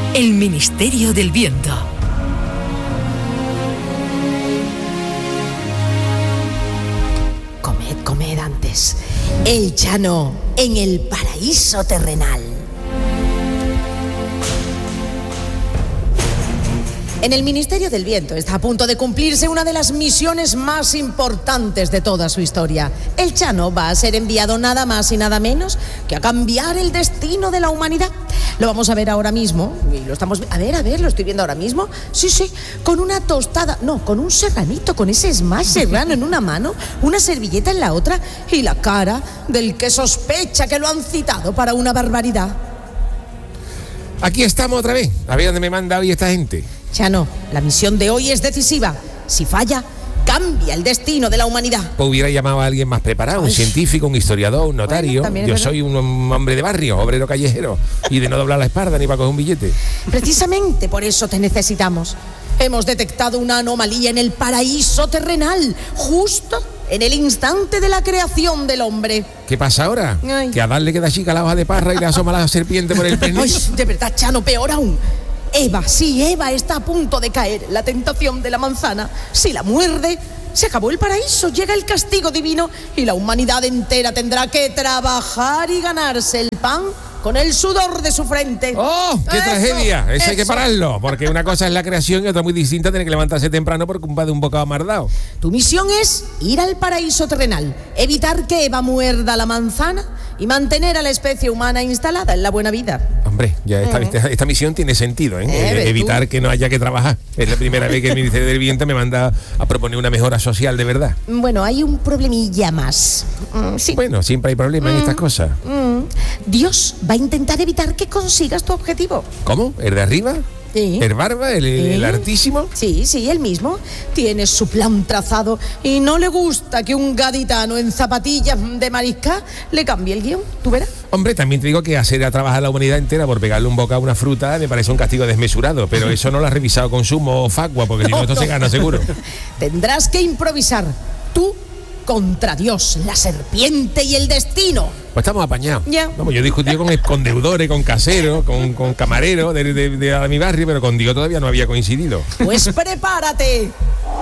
El Ministerio del Viento. Comed antes. El Chano en el paraíso terrenal. En el Ministerio del Viento está a punto de cumplirse una de las misiones más importantes de toda su historia. El Chano va a ser enviado nada más y nada menos que a cambiar el destino de la humanidad. Lo vamos a ver ahora mismo, y lo estamos... A ver, lo estoy viendo ahora mismo. Sí, con una tostada... No, con un serranito, con ese smash serrano en una mano, una servilleta en la otra y la cara del que sospecha que lo han citado para una barbaridad. Aquí estamos otra vez. A ver dónde me manda hoy esta gente. Chano, la misión de hoy es decisiva. Si falla, cambia el destino de la humanidad. Pues hubiera llamado a alguien más preparado, un científico, un historiador, un notario. Bueno, yo soy un hombre de barrio, obrero callejero, y de no doblar la espalda ni para coger un billete. Precisamente por eso te necesitamos. Hemos detectado una anomalía en el paraíso terrenal, justo en el instante de la creación del hombre. ¿Qué pasa ahora? Ay. Que a Adán le queda chica la hoja de parra y le asoma la serpiente por el pernil. Ay, de verdad, Chano, peor aún. Eva está a punto de caer en la tentación de la manzana. Si la muerde, se acabó el paraíso, llega el castigo divino y la humanidad entera tendrá que trabajar y ganarse el pan con el sudor de su frente. ¡Oh, qué tragedia! Eso hay que pararlo, porque una cosa es la creación y otra muy distinta, tener que levantarse temprano por culpa de un bocado mardado. Tu misión es ir al paraíso terrenal, evitar que Eva muerda la manzana y mantener a la especie humana instalada en la buena vida. Hombre, ya esta misión tiene sentido, evitar que no haya que trabajar. Es la primera vez que el Ministerio del Viento me manda a proponer una mejora social de verdad. Bueno, hay un problemilla más. Sí. Bueno, siempre hay problemas en estas cosas. Dios va a intentar evitar que consigas tu objetivo. ¿Cómo? ¿El de arriba? Sí. ¿El barba? ¿El altísimo? Sí, él mismo. Tiene su plan trazado y no le gusta que un gaditano en zapatillas de mariscal le cambie el guión. ¿Tú verás? Hombre, también te digo que hacer a trabajar a la humanidad entera por pegarle un bocado a una fruta me parece un castigo desmesurado, pero eso no lo has revisado con sumo o facua, porque si no, esto se gana seguro. Tendrás que improvisar. Tú contra Dios, la serpiente y el destino. Pues estamos apañados. Ya. Vamos, yo discutí con deudores, con caseros, con camareros de mi barrio, pero con Dios todavía no había coincidido. Pues prepárate.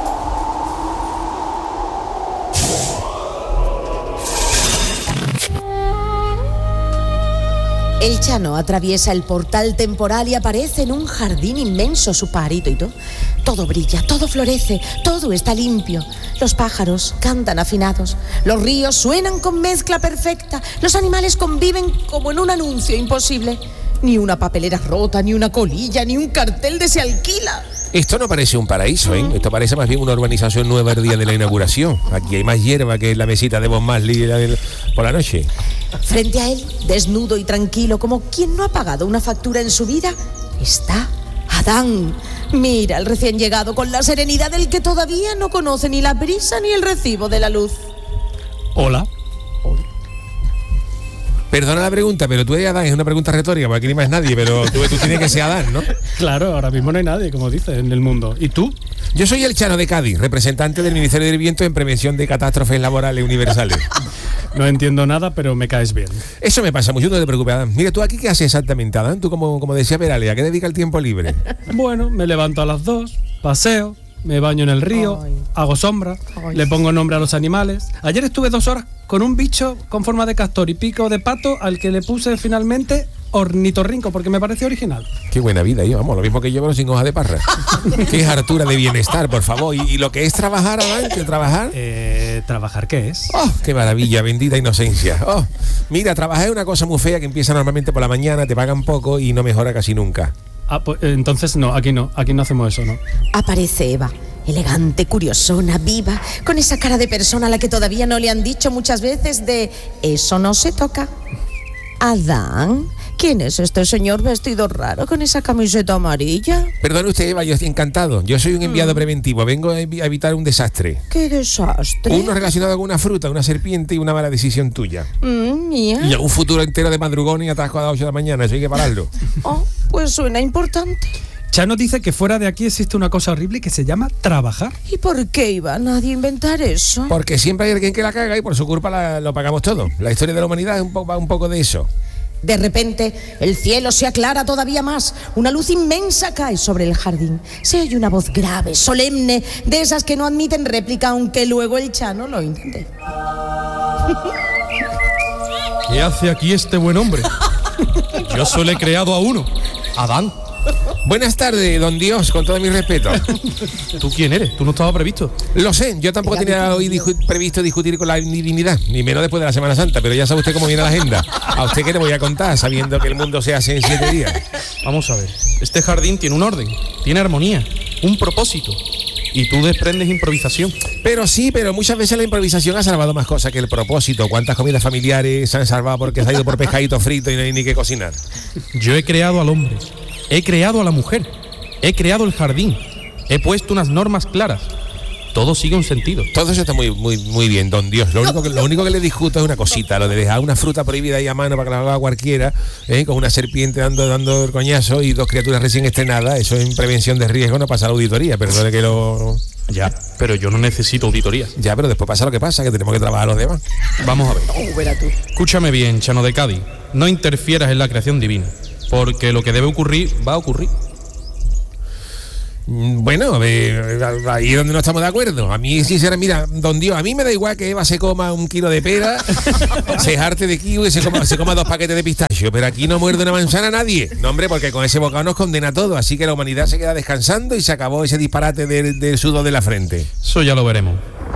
El Chano atraviesa el portal temporal y aparece en un jardín inmenso, su pajarito y todo. Todo brilla, todo florece, todo está limpio. Los pájaros cantan afinados, los ríos suenan con mezcla perfecta, los animales conviven como en un anuncio imposible. Ni una papelera rota, ni una colilla, ni un cartel de se alquila. Esto no parece un paraíso, ¿eh? Esto parece más bien una urbanización nueva el día de la inauguración. Aquí hay más hierba que en la mesita de Bob Marley por la noche. Frente a él, desnudo y tranquilo, como quien no ha pagado una factura en su vida, está Adán. Mira al recién llegado con la serenidad del que todavía no conoce ni la brisa ni el recibo de la luz. Hola. Perdona la pregunta, pero tú eres Adán, es una pregunta retórica, porque aquí ni más nadie, pero tú tienes que ser Adán, ¿no? Claro, ahora mismo no hay nadie, como dices, en el mundo. ¿Y tú? Yo soy el Chano de Cádiz, representante del Ministerio del Viento en prevención de catástrofes laborales universales. No entiendo nada, pero me caes bien. Eso me pasa mucho, no te preocupes, Adán. Mira, ¿tú aquí qué haces exactamente, Adán? Tú, como decía Peralia, ¿a qué dedica el tiempo libre? Bueno, me levanto a las 2, paseo, me baño en el río, hago sombra, le pongo nombre a los animales. Ayer estuve 2 horas con un bicho con forma de castor y pico de pato al que le puse finalmente ornitorrinco porque me pareció original. Qué buena vida, yo, vamos, lo mismo que yo, pero sin hoja de parra. Qué hartura de bienestar, por favor. ¿Y lo que es trabajar, Adán? ¿Qué trabajar? ¿Trabajar qué es? ¡Oh, qué maravilla, bendita inocencia! ¡Oh! Mira, trabajar es una cosa muy fea que empieza normalmente por la mañana, te pagan poco y no mejora casi nunca. Ah, pues entonces no hacemos eso, ¿no? Aparece Eva, elegante, curiosona, viva, con esa cara de persona a la que todavía no le han dicho muchas veces de eso no se toca. Adán, ¿quién es este señor vestido raro con esa camiseta amarilla? Perdone usted, Eva, yo estoy encantado. Yo soy un enviado preventivo, vengo a evitar un desastre. ¿Qué desastre? Uno relacionado con una fruta, una serpiente y una mala decisión tuya. Mía. Y un futuro entero de madrugón y atasco a las 8 de la mañana, eso hay que pararlo. Oh, pues suena importante. Chano dice que fuera de aquí existe una cosa horrible que se llama trabajar. ¿Y por qué iba nadie a inventar eso? Porque siempre hay alguien que la caga y por su culpa lo pagamos todo. La historia de la humanidad va un poco de eso. De repente, el cielo se aclara todavía más. Una luz inmensa cae sobre el jardín. Se oye una voz grave, solemne, de esas que no admiten réplica, aunque luego el Chano lo intente. ¿Qué hace aquí este buen hombre? Yo solo he creado a uno, Adán. Buenas tardes, don Dios, con todo mi respeto. ¿Tú quién eres? ¿Tú no estabas previsto? Lo sé, yo tampoco tenía hoy previsto discutir con la divinidad, ni menos después de la Semana Santa, pero ya sabe usted cómo viene la agenda. ¿A usted qué le voy a contar, sabiendo que el mundo se hace en 7 días? Vamos a ver, este jardín tiene un orden, tiene armonía, un propósito. Y tú desprendes improvisación. Pero muchas veces la improvisación ha salvado más cosas que el propósito. ¿Cuántas comidas familiares se han salvado porque se ha ido por pescadito frito y no hay ni que cocinar? Yo he creado al hombre, he creado a la mujer, he creado el jardín, he puesto unas normas claras. Todo sigue un sentido. Todo eso está muy bien, don Dios. Lo único que le discuto es una cosita, lo de dejar una fruta prohibida ahí a mano para que la haga cualquiera, con una serpiente dando el coñazo y 2 criaturas recién estrenadas. Eso en prevención de riesgo, no pasa la auditoría, perdone que lo... Ya, pero yo no necesito auditoría. Ya, pero después pasa lo que pasa, que tenemos que trabajar los demás. Vamos a ver. Escúchame bien, Chano de Cádiz. No interfieras en la creación divina, porque lo que debe ocurrir, va a ocurrir. Bueno, ahí es donde no estamos de acuerdo. A mí, sinceramente, mira, don Dios, a mí me da igual que Eva se coma 1 kilo de pera, se jarte de kiwi y se coma 2 paquetes de pistacho, pero aquí no muerde una manzana nadie. No, hombre, porque con ese bocado nos condena todo, así que la humanidad se queda descansando y se acabó ese disparate del sudor de la frente. Eso ya lo veremos.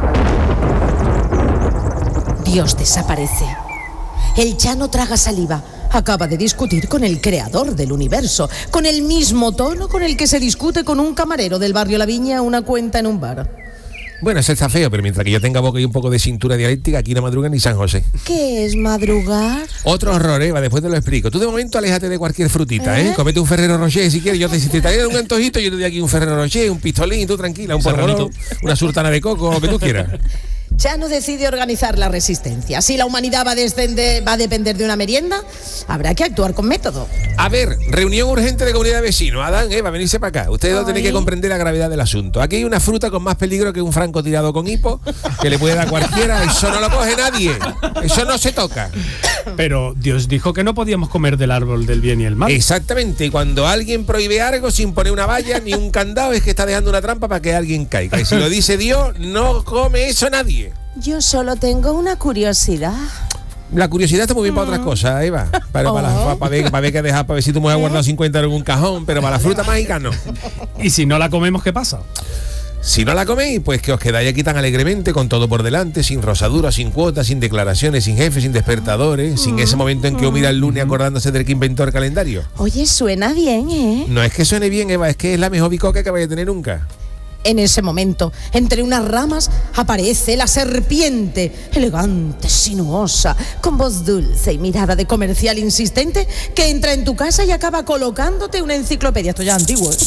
Dios desaparece. El Chano traga saliva. Acaba de discutir con el creador del universo, con el mismo tono con el que se discute con un camarero del barrio La Viña una cuenta en un bar. Bueno, eso está feo, pero mientras que yo tenga boca y un poco de cintura dialéctica, aquí no madruga ni San José. ¿Qué es madrugar? Otro horror, Eva, después te lo explico. Tú de momento aléjate de cualquier frutita, Comete un Ferrero Rocher si quieres. Si te traigo un antojito, yo te doy aquí un Ferrero Rocher, un pistolín, tú tranquila, un porrón, una sultana de coco, lo que tú quieras. Chano decide organizar la resistencia. Si la humanidad va a depender de una merienda, habrá que actuar con método. A ver, reunión urgente de comunidad de vecinos. Adán, Eva, venirse para acá. Ustedes no tienen que comprender la gravedad del asunto. Aquí hay una fruta con más peligro que un francotirador con hipo, que le puede dar cualquiera. Eso no lo coge nadie. Eso no se toca. Pero Dios dijo que no podíamos comer del árbol del bien y el mal. Exactamente. Y cuando alguien prohíbe algo sin poner una valla ni un candado, es que está dejando una trampa para que alguien caiga. Y si lo dice Dios, no come eso nadie. Yo solo tengo una curiosidad. La curiosidad está muy bien para otras cosas, Eva. Para ver qué dejar, para ver si tu mujer ha guardado 50 en algún cajón, pero para la fruta mágica no. ¿Y si no la comemos, qué pasa? Si no la coméis, pues que os quedáis aquí tan alegremente, con todo por delante, sin rosaduras, sin cuotas, sin declaraciones, sin jefes, sin despertadores, sin ese momento en que os mira el lunes acordándose del que inventó el calendario. Oye, suena bien, ¿eh? No es que suene bien, Eva, es que es la mejor bicoca que vais a tener nunca. En ese momento, entre unas ramas, aparece la serpiente, elegante, sinuosa, con voz dulce y mirada de comercial insistente, que entra en tu casa y acaba colocándote una enciclopedia. Esto ya es antiguo, ¿eh?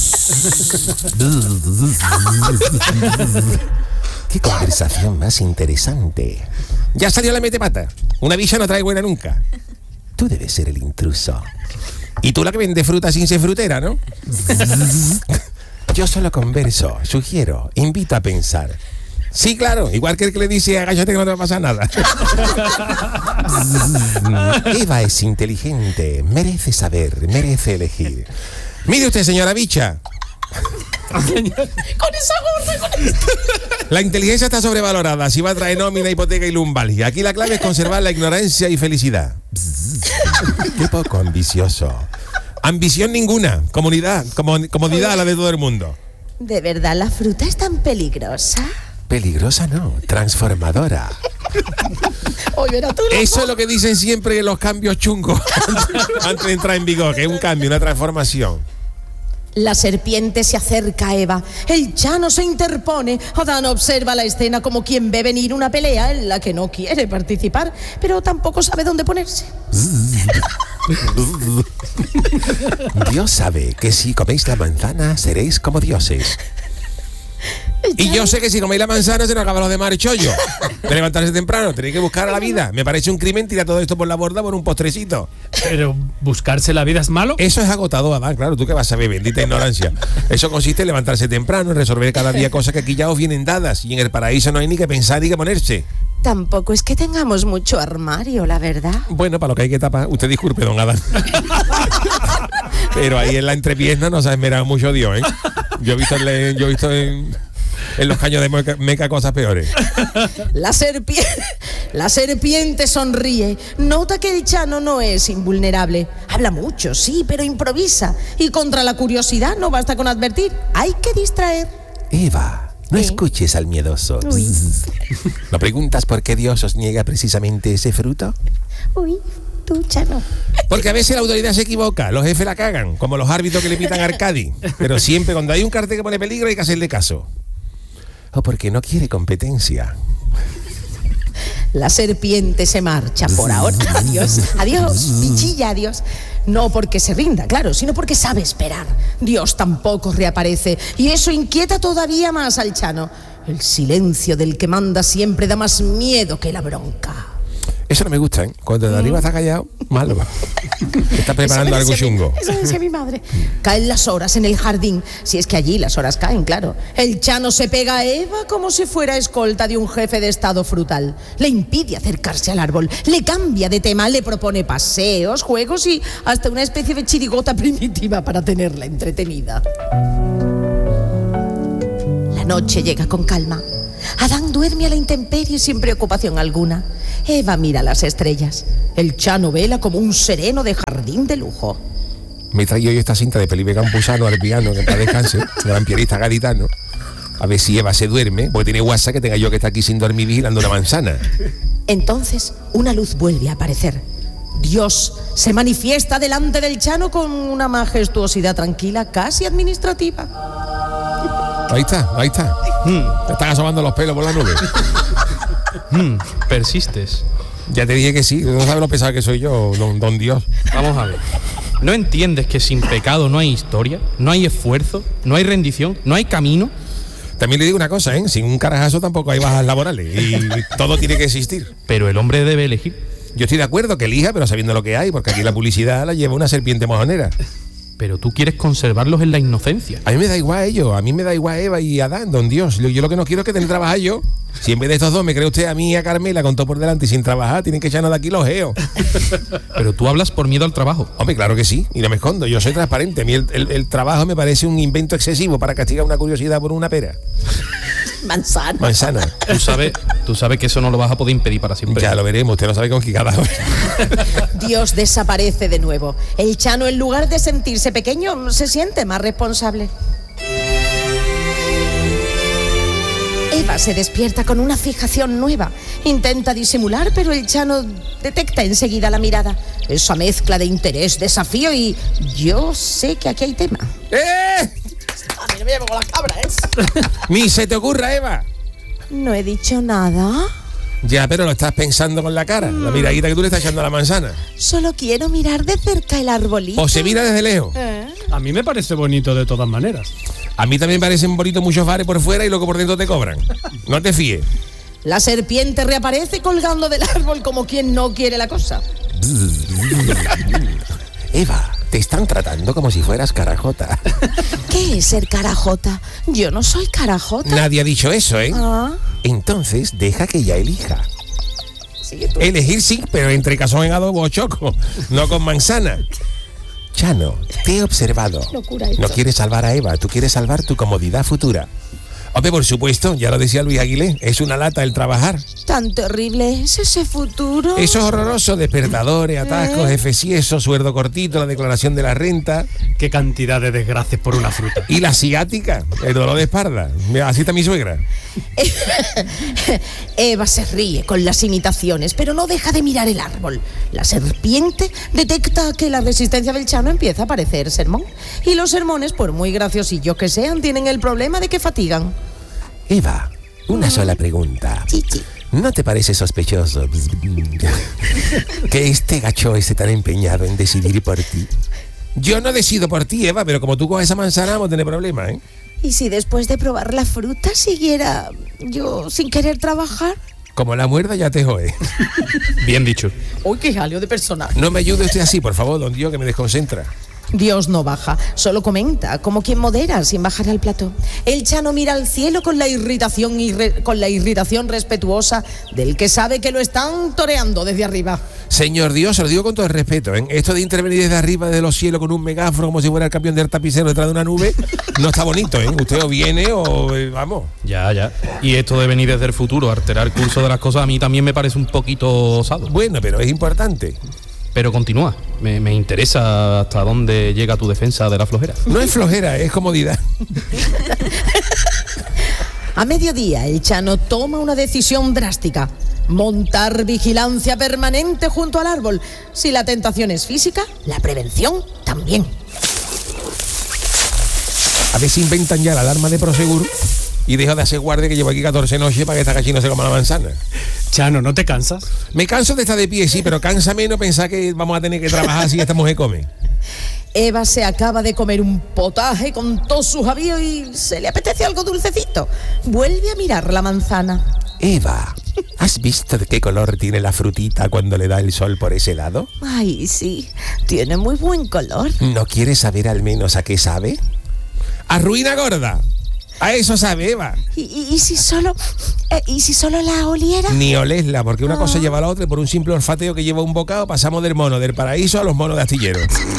Qué conversación más interesante. Ya salió la metepata. Una bicha no trae buena nunca. Tú debes ser el intruso. Y tú la que vende fruta sin ser frutera, ¿no? Yo solo converso, sugiero, invito a pensar. Sí, claro, igual que el que le dice agáchate que no te va a pasar nada. Eva es inteligente, merece saber, merece elegir. Mire usted, señora bicha. Con esa gorra, con esa... La inteligencia está sobrevalorada. Si va a traer nómina, hipoteca y lumbalgia. Aquí la clave es conservar la ignorancia y felicidad. Qué poco ambicioso. Ambición ninguna, comodidad a la de todo el mundo. ¿De verdad la fruta es tan peligrosa? Peligrosa no, transformadora. Oye, era tú, eso es lo que dicen siempre los cambios chungos antes de entrar en vigor, que es un cambio, una transformación. La serpiente se acerca a Eva. El Chano se interpone. Adán observa la escena como quien ve venir una pelea en la que no quiere participar, pero tampoco sabe dónde ponerse. Dios sabe que si coméis la manzana seréis como dioses. Y yo sé que si coméis la manzana se nos acaba los demás el chollo. De levantarse temprano, tenéis que buscar a la vida. Me parece un crimen tirar todo esto por la borda por un postrecito. Pero buscarse la vida es malo. Eso es agotador, Adán, claro, tú qué vas a ver, bendita ignorancia. Eso consiste en levantarse temprano, en resolver cada día cosas que aquí ya os vienen dadas. Y en el paraíso no hay ni que pensar ni que ponerse. Tampoco es que tengamos mucho armario, la verdad. Bueno, para lo que hay que tapar. Usted disculpe, don Adán. Pero ahí en la entrepierna no se ha esmerado mucho Dios, ¿eh? Yo he visto en los caños de Meca cosas peores. La serpiente sonríe. Nota que el Chano no es invulnerable. Habla mucho, sí, pero improvisa. Y contra la curiosidad no basta con advertir. Hay que distraer. Eva, no escuches al miedoso. ¿No preguntas por qué Dios os niega precisamente ese fruto? Uy, tú, Chano. Porque a veces la autoridad se equivoca, los jefes la cagan, como los árbitros que le pitan a Arcadi. Pero siempre cuando hay un cartel que pone peligro hay que hacerle caso. O porque no quiere competencia. La serpiente se marcha por ahora. Adiós, adiós, bichilla, adiós. No porque se rinda, claro, sino porque sabe esperar. Dios tampoco reaparece y eso inquieta todavía más al Chano. El silencio del que manda siempre da más miedo que la bronca. Eso no me gusta, ¿eh? Cuando de arriba está callado, malo. Está preparando algo chungo. Eso decía mi madre. Caen las horas en el jardín. Si es que allí las horas caen, claro. El Chano se pega a Eva como si fuera escolta de un jefe de estado frutal. Le impide acercarse al árbol. Le cambia de tema. Le propone paseos, juegos y hasta una especie de chirigota primitiva para tenerla entretenida. La noche llega con calma. Adán duerme a la intemperie sin preocupación alguna. Eva mira las estrellas. El Chano vela como un sereno de jardín de lujo. Me he traído yo esta cinta de Felipe Campuzano al piano, que para descanse, gran pianista gaditano. A ver si Eva se duerme, porque tiene guasa que tenga yo que estar aquí sin dormir vigilando una manzana. Entonces, una luz vuelve a aparecer. Dios se manifiesta delante del Chano con una majestuosidad tranquila, casi administrativa. Ahí está. Te están asomando los pelos por la nube. Persistes. Ya te dije que sí, no sabes lo pesado que soy yo, don Dios. Vamos a ver. ¿No entiendes que sin pecado no hay historia? ¿No hay esfuerzo? ¿No hay rendición? ¿No hay camino? También le digo una cosa, ¿eh? Sin un carajazo tampoco hay bajas laborales y todo tiene que existir. Pero el hombre debe elegir. Yo estoy de acuerdo que elija, pero sabiendo lo que hay, porque aquí la publicidad la lleva una serpiente mojonera. Pero tú quieres conservarlos en la inocencia. A mí me da igual ellos, a mí me da igual Eva y Adán, don Dios. Yo lo que no quiero es que tenga que trabajar yo. Si en vez de estos dos me cree usted a mí y a Carmela con todo por delante y sin trabajar, tienen que echarnos de aquí los geos. Pero tú hablas por miedo al trabajo. Hombre, claro que sí, y no me escondo, yo soy transparente. A mí el trabajo me parece un invento excesivo para castigar una curiosidad por una pera. Manzana. Tú sabes que eso no lo vas a poder impedir para siempre. Ya lo veremos, usted no sabe con qué cada hora. Dios desaparece de nuevo. El Chano, en lugar de sentirse pequeño, se siente más responsable. Eva se despierta con una fijación nueva. Intenta disimular, pero el Chano detecta enseguida la mirada. Esa mezcla de interés, desafío y... yo sé que aquí hay tema. A mí no me llevo con las cabras, Ni se te ocurra, Eva. No he dicho nada. Ya, pero lo estás pensando con la cara. La miradita que tú le estás echando a la manzana. Solo quiero mirar de cerca el arbolito. O se mira desde lejos. A mí me parece bonito de todas maneras. A mí también parecen bonitos muchos bares por fuera y luego por dentro te cobran. No te fíes. La serpiente reaparece colgando del árbol como quien no quiere la cosa. Eva, te están tratando como si fueras carajota. ¿Qué es ser carajota? Yo no soy carajota. Nadie ha dicho eso, ¿eh? Entonces, deja que ella elija. Elegir sí, pero entre cazón en adobo o choco, no con manzana. Chano, te he observado. No quieres salvar a Eva, tú quieres salvar tu comodidad futura. Hombre, por supuesto, ya lo decía Luis Aguilé, es una lata el trabajar. ¿Tan terrible es ese futuro? Eso es horroroso, despertadores, atascos, F-sieso, sueldo cortito, la declaración de la renta. Qué cantidad de desgracias por una fruta. Y la ciática, el dolor de espalda. Así está mi suegra. Eva se ríe con las imitaciones, pero no deja de mirar el árbol. La serpiente detecta que la resistencia del Chano empieza a parecer sermón. Y los sermones, por muy graciosillos que sean, tienen el problema de que fatigan. Eva, una sola pregunta. Chichi. ¿No te parece sospechoso que este gacho esté tan empeñado en decidir por ti? Yo no decido por ti, Eva, pero como tú coges esa manzana vamos a tener problemas, ¿eh? ¿Y si después de probar la fruta siguiera yo sin querer trabajar? Como la muerda ya te jode. Bien dicho. Uy, qué jaleo de personaje. No me ayude usted así, por favor, don Dios, que me desconcentra. Dios no baja, solo comenta, como quien modera sin bajar al plató. El Chano mira al cielo con la irritación respetuosa del que sabe que lo están toreando desde arriba. Señor Dios, se lo digo con todo el respeto, ¿eh? Esto de intervenir desde arriba, desde los cielos, con un megáfono como si fuera el campeón del tapicero detrás de una nube, no está bonito, ¿eh? Usted o viene o vamos. Ya. Y esto de venir desde el futuro, alterar el curso de las cosas, a mí también me parece un poquito osado. Bueno, pero es importante. Pero continúa, me interesa hasta dónde llega tu defensa de la flojera. No es flojera, es comodidad. A mediodía, el Chano toma una decisión drástica: montar vigilancia permanente junto al árbol. Si la tentación es física, la prevención también. A ver si inventan ya la alarma de Prosegur y dejo de hacer guardia, que llevo aquí 14 noches para que esta gallina se coma la manzana. Chano, ¿no te cansas? Me canso de estar de pie, sí, pero cansa menos pensar que vamos a tener que trabajar si esta mujer come. Eva se acaba de comer un potaje con todos sus avíos y se le apetece algo dulcecito. Vuelve a mirar la manzana. Eva, ¿has visto de qué color tiene la frutita cuando le da el sol por ese lado? Ay, sí, tiene muy buen color. ¿No quieres saber al menos a qué sabe? ¡A ruina gorda! A eso sabe, Eva. ¿Y si solo la oliera? Ni olesla, porque una cosa lleva a la otra y por un simple olfateo que lleva un bocado pasamos del mono del paraíso a los monos de astillero.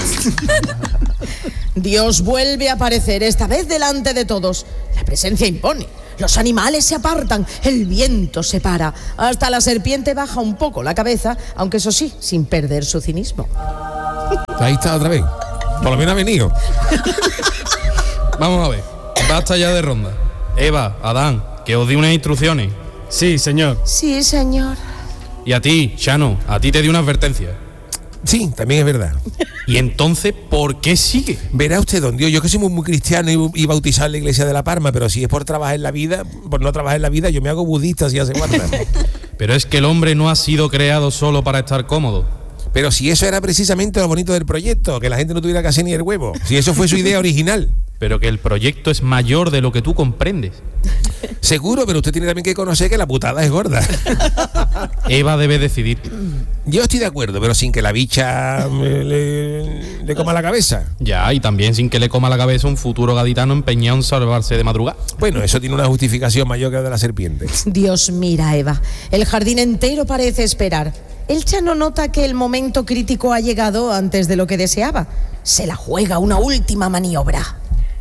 Dios vuelve a aparecer, esta vez delante de todos. La presencia impone. Los animales se apartan, el viento se para. Hasta la serpiente baja un poco la cabeza, aunque eso sí, sin perder su cinismo. Ahí está otra vez. Por lo menos ha venido. Vamos a ver, basta ya de ronda. Eva, Adán, que os di unas instrucciones. Sí, señor. Sí, señor. Y a ti, Chano, a ti te di una advertencia. Sí, también es verdad. ¿Y entonces por qué sigue? Verá usted, don Dios, yo que soy muy cristiano y bautizado en la iglesia de La Palma, pero si es por trabajar en la vida, por no trabajar en la vida, yo me hago budista si hace falta. Pero es que el hombre no ha sido creado solo para estar cómodo. Pero si eso era precisamente lo bonito del proyecto, que la gente no tuviera que hacer ni el huevo. Si eso fue su idea original. Pero que el proyecto es mayor de lo que tú comprendes. Seguro, pero usted tiene también que conocer que la putada es gorda. Eva debe decidir. Yo estoy de acuerdo, pero sin que la bicha le coma la cabeza. Ya, y también sin que le coma la cabeza un futuro gaditano empeñado en salvarse de madrugada. Bueno, eso tiene una justificación mayor que la de la serpiente. Dios mira a Eva. El jardín entero parece esperar. El Chano nota que el momento crítico ha llegado antes de lo que deseaba. Se la juega una última maniobra.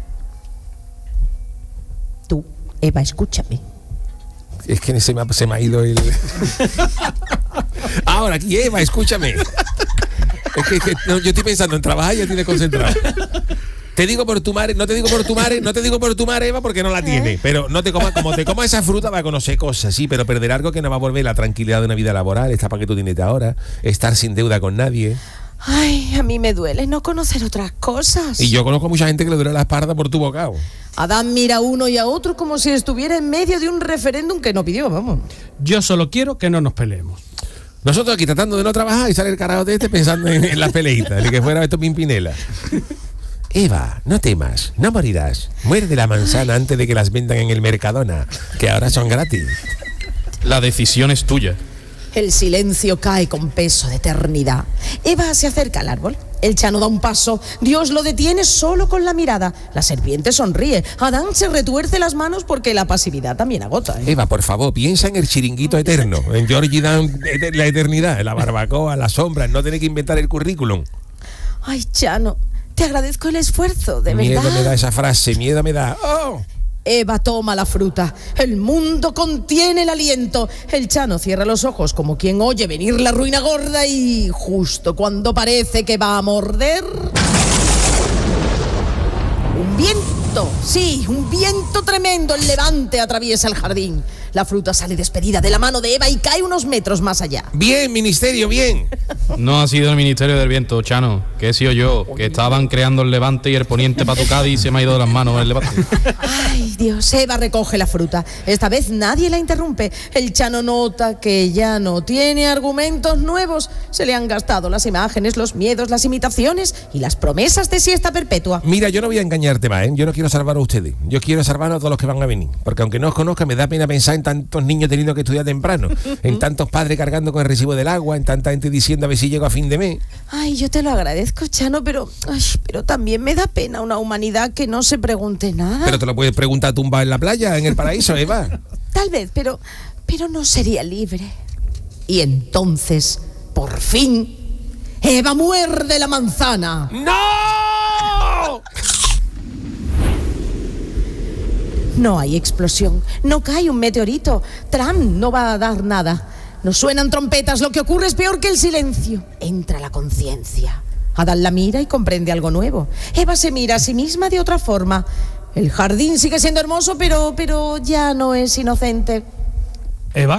Tú, Eva, escúchame. Es que se me ha ido el... Ahora, aquí, Eva, escúchame. Es que no, yo estoy pensando en trabajar y ya tiene concentrado. Te digo por tu madre, no te digo por tu madre, Eva, porque no la tiene. Pero no te comas, como te comas esa fruta va a conocer cosas, sí, pero perder algo que no va a volver la tranquilidad de una vida laboral, esta para que tú tienes ahora, estar sin deuda con nadie. Ay, a mí me duele no conocer otras cosas. Y yo conozco mucha gente que le duele la espalda por tu bocado. Adán mira a uno y a otro como si estuviera en medio de un referéndum que no pidió, vamos. Yo solo quiero que no nos peleemos. Nosotros aquí tratando de no trabajar y sale el carajo de pensando en las peleitas, de que fuera esto Pimpinela. Eva, no temas, no morirás. Muerde la manzana antes de que las vendan en el Mercadona, que ahora son gratis. La decisión es tuya. El silencio cae con peso de eternidad. Eva se acerca al árbol. El Chano da un paso. Dios lo detiene solo con la mirada. La serpiente sonríe. Adán se retuerce las manos porque la pasividad también agota, ¿eh? Eva, por favor, piensa en el chiringuito eterno, en Georgie Dan, la eternidad, en la barbacoa, las sombras, no tener que inventar el currículum. Ay, Chano, te agradezco el esfuerzo, de verdad. Miedo me da esa frase, miedo me da. ¡Oh! Eva toma la fruta. El mundo contiene el aliento. El Chano cierra los ojos como quien oye venir la ruina gorda y justo cuando parece que va a morder... Un viento, sí, un viento tremendo. El levante atraviesa el jardín. La fruta sale despedida de la mano de Eva y cae unos metros más allá. Bien, ministerio, bien. No ha sido el Ministerio del Viento, Chano, que he sido yo, que estaban creando el levante y el poniente para tu Cádiz y se me ha ido de las manos el levante. Ay, Dios, Eva recoge la fruta. Esta vez nadie la interrumpe. El Chano nota que ya no tiene argumentos nuevos. Se le han gastado las imágenes, los miedos, las imitaciones y las promesas de siesta perpetua. Mira, yo no voy a engañarte más, ¿eh? Yo no quiero quiero salvar a ustedes. Yo quiero salvar a todos los que van a venir. Porque aunque no os conozca, me da pena pensar en tantos niños teniendo que estudiar temprano. En tantos padres cargando con el recibo del agua. En tanta gente diciendo a ver si llego a fin de mes. Ay, yo te lo agradezco, Chano, pero también me da pena una humanidad que no se pregunte nada. Pero te lo puedes preguntar tumba en la playa, en el paraíso, Eva. Tal vez, pero no sería libre. Y entonces, por fin, Eva muerde la manzana. ¡No! No hay explosión, no cae un meteorito. Trump no va a dar nada. No suenan trompetas, lo que ocurre es peor que el silencio. Entra la conciencia. Adán la mira y comprende algo nuevo. Eva se mira a sí misma de otra forma. El jardín sigue siendo hermoso, pero ya no es inocente. Eva.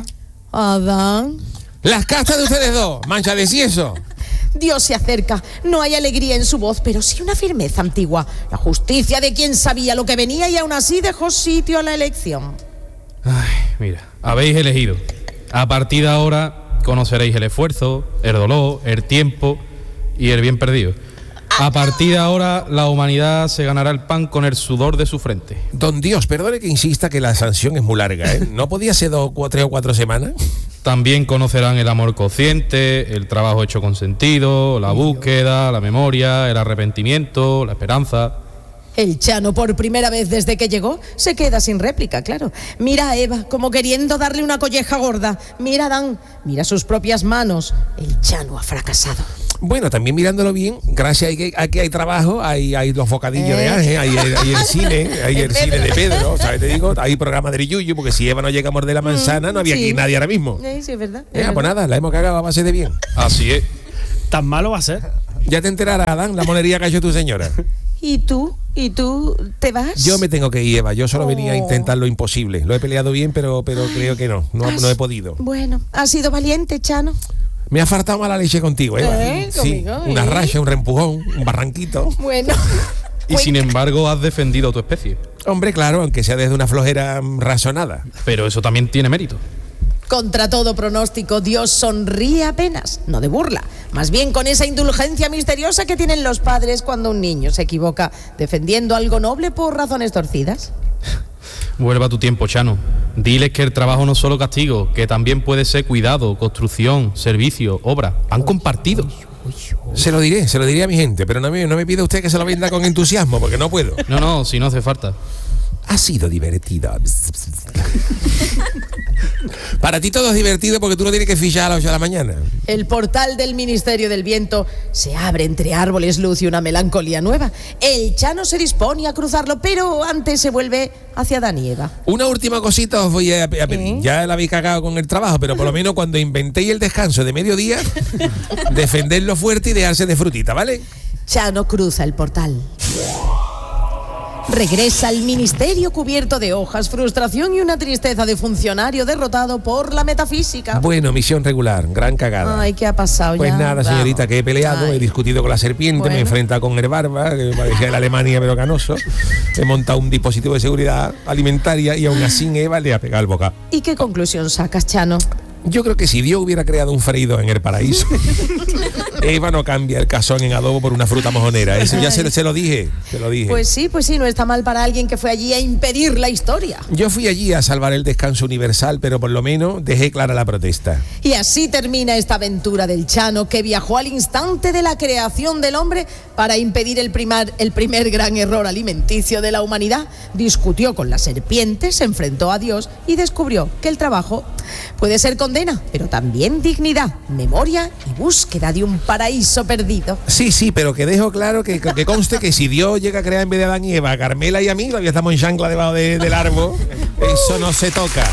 Adán. Las castas de ustedes dos, mancha de sieso. Dios se acerca. No hay alegría en su voz, pero sí una firmeza antigua. La justicia de quien sabía lo que venía y aún así dejó sitio a la elección. Ay, mira, habéis elegido. A partir de ahora conoceréis el esfuerzo, el dolor, el tiempo y el bien perdido. A partir de ahora la humanidad se ganará el pan con el sudor de su frente. Don Dios, perdone que insista que la sanción es muy larga, ¿eh? ¿No podía ser 3 o 4 semanas? También conocerán el amor consciente, el trabajo hecho con sentido, la búsqueda, la memoria, el arrepentimiento, la esperanza. El Chano, por primera vez desde que llegó, se queda sin réplica, claro. Mira a Eva, como queriendo darle una colleja gorda. Mira a Adán, mira sus propias manos. El Chano ha fracasado. Bueno, también mirándolo bien, gracias a que hay trabajo, hay los bocadillos de Ángel, hay el cine, hay el cine de Pedro, ¿sabes? Te digo, hay programa de Yuyu, porque si Eva no llega a morder la manzana, no había aquí nadie ahora mismo. Sí, es verdad. Pues nada, la hemos cagado a base de bien. Así es. ¿Tan malo va a ser? Ya te enterarás, Adán, la monería que ha hecho tu señora. ¿Y tú te vas? Yo me tengo que ir, Eva. Yo solo venía a intentar lo imposible. Lo he peleado bien, pero creo que no he podido. Bueno, has sido valiente, Chano. Me ha faltado mala leche contigo, Eva. Sí, conmigo, una racha, un reempujón, un barranquito. Bueno. Y sin embargo has defendido a tu especie. Hombre, claro, aunque sea desde una flojera razonada. Pero eso también tiene mérito. Contra todo pronóstico, Dios sonríe apenas, no de burla, más bien con esa indulgencia misteriosa que tienen los padres cuando un niño se equivoca defendiendo algo noble por razones torcidas. Vuelva a tu tiempo, Chano. Diles que el trabajo no es solo castigo, que también puede ser cuidado, construcción, servicio, obra, pan compartido. Se lo diré a mi gente, pero no me pida usted que se lo venda con entusiasmo, porque no puedo. No, si no hace falta. Ha sido divertido. Para ti todo es divertido porque tú no tienes que fichar a las 8 de la mañana. El portal del Ministerio del Viento se abre entre árboles, luz y una melancolía nueva. El Chano se dispone a cruzarlo, pero antes se vuelve hacia Adán y Eva. Una última cosita os voy a pedir. Ya la habéis cagado con el trabajo, pero por lo menos cuando inventéis el descanso de mediodía, defenderlo fuerte y dejarse de frutita, ¿vale? Chano cruza el portal. Regresa al ministerio cubierto de hojas, frustración y una tristeza de funcionario derrotado por la metafísica. Bueno, misión regular, gran cagada. Ay, ¿qué ha pasado pues ya? Nada, señorita, que he peleado, he discutido con la serpiente, me he enfrentado con el barba, que parecía la Alemania pero canoso. He montado un dispositivo de seguridad alimentaria y aún así Eva le ha pegado el bocado. ¿Y qué conclusión sacas, Chano? Yo creo que si Dios hubiera creado un freído en el paraíso, Eva no cambia el cazón en adobo por una fruta mojonera. Eso ya se lo dije. Pues sí, no está mal para alguien que fue allí a impedir la historia. Yo fui allí a salvar el descanso universal, pero por lo menos dejé clara la protesta. Y así termina esta aventura del Chano, que viajó al instante de la creación del hombre para impedir el primer gran error alimenticio de la humanidad. Discutió con la serpiente, se enfrentó a Dios y descubrió que el trabajo puede ser condena, pero también dignidad, memoria y búsqueda de un paraíso perdido. Sí, pero que dejo claro que conste que si Dios llega a crear en vez de Adán y Eva a Carmela y a mí, todavía estamos en chancla debajo del árbol, eso no se toca.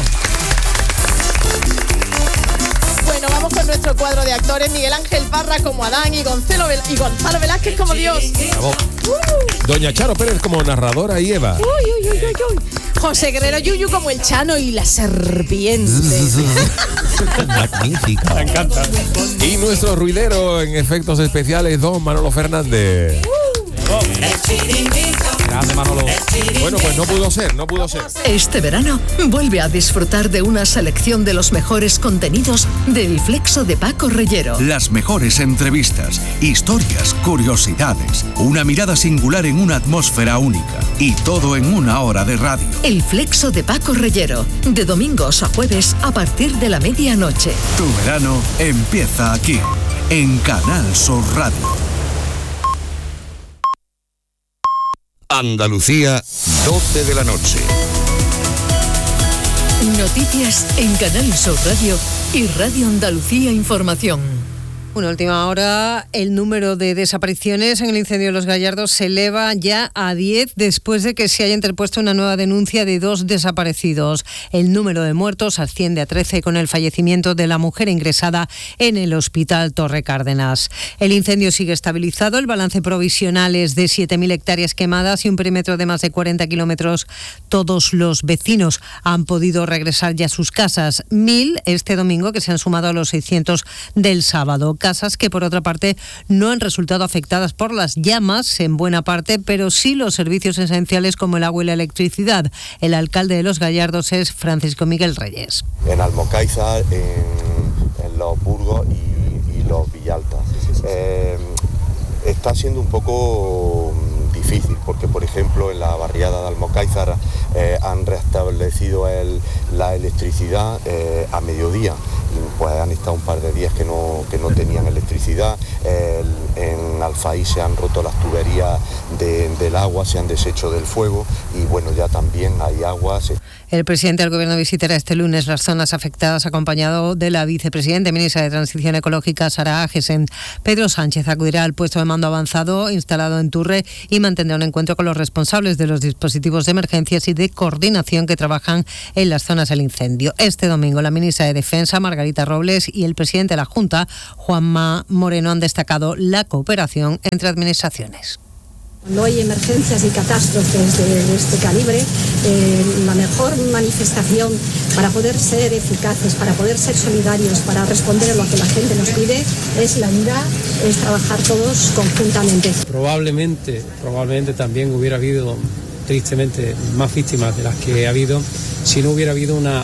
Bueno, vamos con nuestro cuadro de actores. Miguel Ángel Parra como Adán y Gonzalo Velázquez como Dios. Doña Charo Pérez como narradora y Eva. Uy. José Guerrero Yuyu como el Chano y la serpiente. Magnífica. Me encanta. Y nuestro ruidero en efectos especiales, don Manolo Fernández. El Chiringuito. Grande Manolo. Bueno, pues no pudo ser. Este verano vuelve a disfrutar de una selección de los mejores contenidos del Flexo de Paco Reyero. Las mejores entrevistas, historias, curiosidades, una mirada singular en una atmósfera única y todo en una hora de radio. El Flexo de Paco Reyero, de domingos a jueves a partir de la medianoche. Tu verano empieza aquí, en Canal Sur Radio. Andalucía, 12 de la noche. Noticias en Canal Sur Radio y Radio Andalucía Información. Una última hora, el número de desapariciones en el incendio de Los Gallardos se eleva ya a 10 después de que se haya interpuesto una nueva denuncia de 2 desaparecidos. El número de muertos asciende a 13 con el fallecimiento de la mujer ingresada en el Hospital Torre Cárdenas. El incendio sigue estabilizado, el balance provisional es de 7.000 hectáreas quemadas y un perímetro de más de 40 kilómetros. Todos los vecinos han podido regresar ya a sus casas. 1.000 este domingo, que se han sumado a los 600 del sábado. Casas que, por otra parte, no han resultado afectadas por las llamas en buena parte, pero sí los servicios esenciales como el agua y la electricidad. El alcalde de Los Gallardos es Francisco Miguel Reyes. En Almocáizar, en Los Burgos y Los Villalta. Está siendo un poco difícil porque, por ejemplo, en la barriada de Almocáizar han restablecido la electricidad a mediodía. Pues han estado un par de días que no tenían electricidad. En Alfaí se han roto las tuberías del agua, se han deshecho del fuego y bueno, ya también hay agua. El presidente del Gobierno visitará este lunes las zonas afectadas acompañado de la vicepresidenta y ministra de Transición Ecológica, Sara Agesen. Pedro Sánchez acudirá al puesto de mando avanzado instalado en Turre y mantendrá un encuentro con los responsables de los dispositivos de emergencias y de coordinación que trabajan en las zonas del incendio. Este domingo la ministra de Defensa, Margarita Robles, y el presidente de la Junta, Juanma Moreno, han destacado la cooperación entre administraciones. Cuando hay emergencias y catástrofes de este calibre, la mejor manifestación para poder ser eficaces, para poder ser solidarios, para responder a lo que la gente nos pide, es la unidad, es trabajar todos conjuntamente. Probablemente también hubiera habido, tristemente, más víctimas de las que ha habido si no hubiera habido una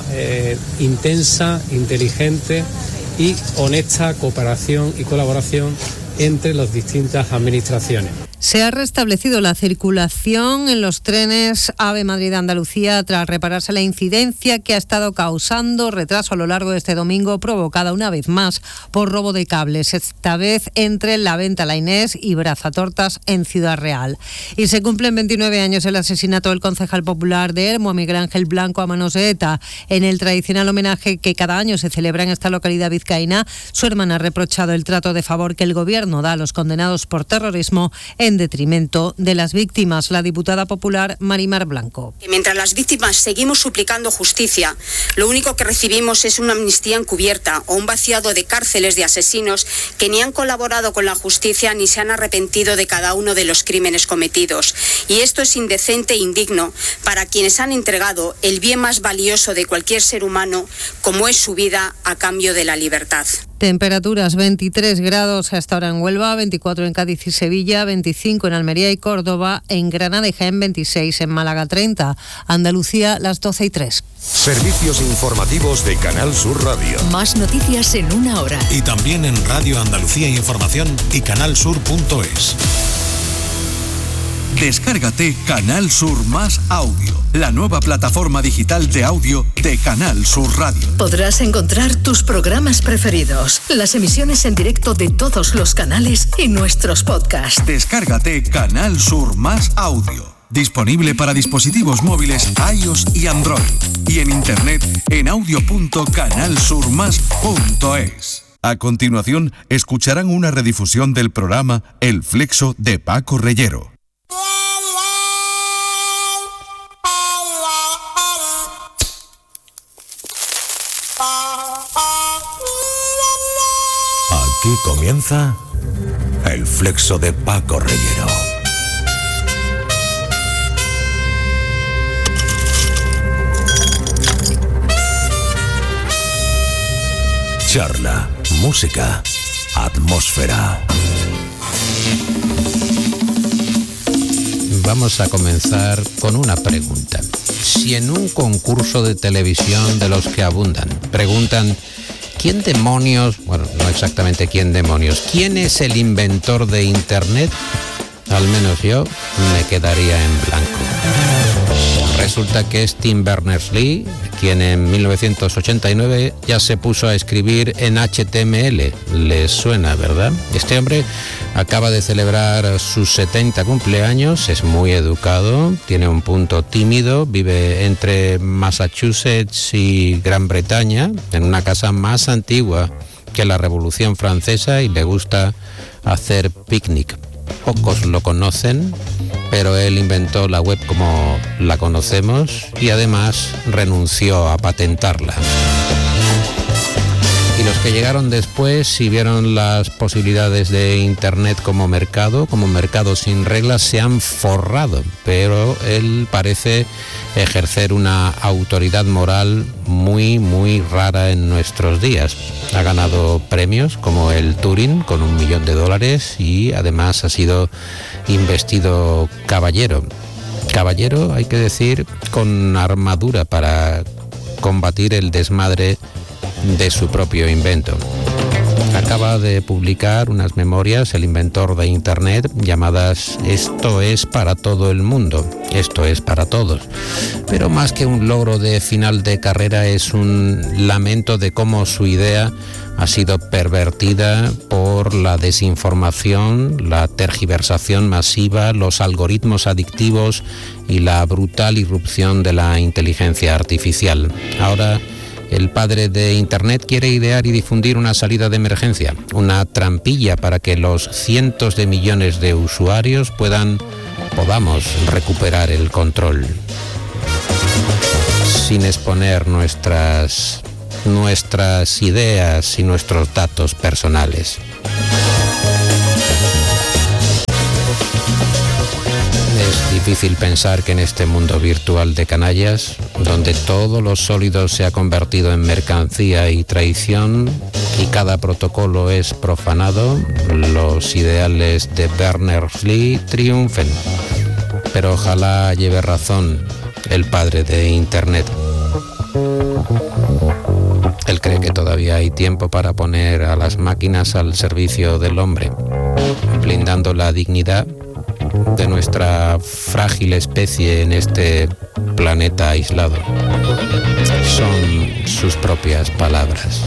intensa, inteligente y honesta cooperación y colaboración entre las distintas administraciones. Se ha restablecido la circulación en los trenes AVE Madrid-Andalucía tras repararse la incidencia que ha estado causando retraso a lo largo de este domingo, provocada una vez más por robo de cables, esta vez entre La Venta La Inés y Brazatortas en Ciudad Real. Y se cumplen 29 años el asesinato del concejal popular de Hermo, Miguel Ángel Blanco, a manos de ETA. En el tradicional homenaje que cada año se celebra en esta localidad vizcaína, su hermana ha reprochado el trato de favor que el gobierno da a los condenados por terrorismo en detrimento de las víctimas. La diputada popular Marimar Blanco. Mientras las víctimas seguimos suplicando justicia, lo único que recibimos es una amnistía encubierta o un vaciado de cárceles de asesinos que ni han colaborado con la justicia ni se han arrepentido de cada uno de los crímenes cometidos. Y esto es indecente e indigno para quienes han entregado el bien más valioso de cualquier ser humano, como es su vida, a cambio de la libertad. Temperaturas 23 grados hasta ahora en Huelva, 24 en Cádiz y Sevilla, 25 en Almería y Córdoba, en Granada y Jaén 26, en Málaga 30, Andalucía las 12:03. Servicios informativos de Canal Sur Radio. Más noticias en una hora. Y también en Radio Andalucía Información y canalsur.es. Descárgate Canal Sur Más Audio, la nueva plataforma digital de audio de Canal Sur Radio. Podrás encontrar tus programas preferidos, las emisiones en directo de todos los canales y nuestros podcasts. Descárgate Canal Sur Más Audio. Disponible para dispositivos móviles iOS y Android. Y en internet en audio.canalsurmas.es. A continuación, escucharán una redifusión del programa El Flexo de Paco Reyero. Aquí comienza El Flexo de Paco Reyero. Charla, música, atmósfera. vamos a comenzar con una pregunta. Si en un concurso de televisión de los que abundan, preguntan ¿quién demonios, bueno, no exactamente quién demonios, quién es el inventor de Internet? Al menos yo me quedaría en blanco. Resulta que es Tim Berners-Lee, quien en 1989 ya se puso a escribir en HTML. Les suena, ¿verdad? Este hombre acaba de celebrar sus 70 cumpleaños, es muy educado, tiene un punto tímido, vive entre Massachusetts y Gran Bretaña, en una casa más antigua que la Revolución Francesa, y le gusta hacer picnic. Pocos lo conocen, pero él inventó la web como la conocemos y además renunció a patentarla. Y los que llegaron después y vieron las posibilidades de Internet como mercado sin reglas, se han forrado, pero él parece ejercer una autoridad moral muy, muy rara en nuestros días. Ha ganado premios como el Turing con $1 millón y además ha sido investido caballero. Caballero, hay que decir, con armadura para combatir el desmadre de su propio invento. Acaba de publicar unas memorias, el inventor de Internet, llamadas Esto es para todo el mundo, esto es para todos. Pero más que un logro de final de carrera, es un lamento de cómo su idea ha sido pervertida por la desinformación, la tergiversación masiva, los algoritmos adictivos y la brutal irrupción de la inteligencia artificial. Ahora, el padre de Internet quiere idear y difundir una salida de emergencia, una trampilla para que los cientos de millones de usuarios podamos recuperar el control, sin exponer nuestras ideas y nuestros datos personales. Es difícil pensar que en este mundo virtual de canallas, donde todo lo sólido se ha convertido en mercancía y traición y cada protocolo es profanado, los ideales de Berners-Lee triunfen. Pero ojalá lleve razón el padre de Internet. Él cree que todavía hay tiempo para poner a las máquinas al servicio del hombre, blindando la dignidad de nuestra frágil especie en este planeta aislado. Son sus propias palabras.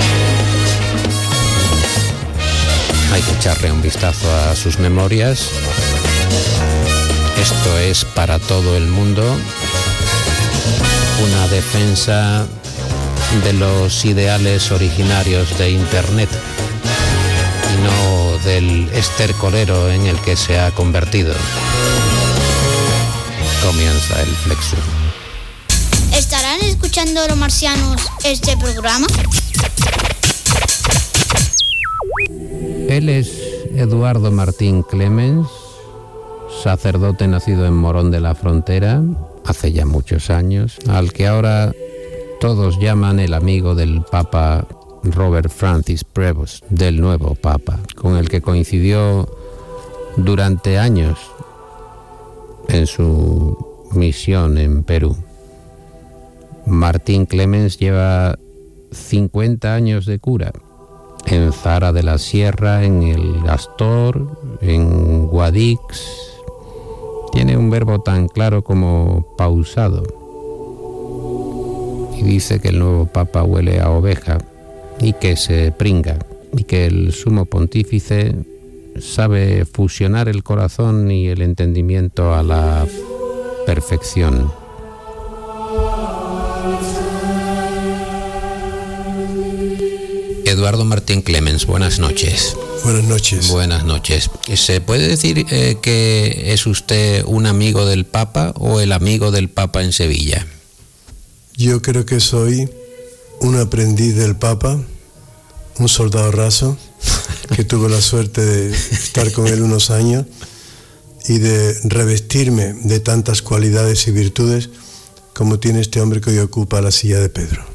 Hay que echarle un vistazo a sus memorias. Esto es para todo el mundo. Una defensa de los ideales originarios de Internet y no del estercolero en el que se ha convertido. Comienza el Flexo. ¿Estarán escuchando los marcianos este programa? Él es Eduardo Martín Clemens, sacerdote nacido en Morón de la Frontera hace ya muchos años, al que ahora todos llaman el amigo del Papa Robert Francis Prevost, del nuevo Papa, con el que coincidió durante años en su misión en Perú. Martín Clemens lleva 50 años de cura en Zara de la Sierra, en el Astor, en Guadix. Tiene un verbo tan claro como pausado. Y dice que el nuevo Papa huele a oveja y que se pringa, y que el sumo pontífice sabe fusionar el corazón y el entendimiento a la perfección. Eduardo Martín Clemens, buenas noches. Buenas noches. Buenas noches. ¿Se puede decir que es usted un amigo del Papa o el amigo del Papa en Sevilla? Yo creo que soy un aprendiz del Papa, un soldado raso, que tuvo la suerte de estar con él unos años y de revestirme de tantas cualidades y virtudes como tiene este hombre que hoy ocupa la silla de Pedro.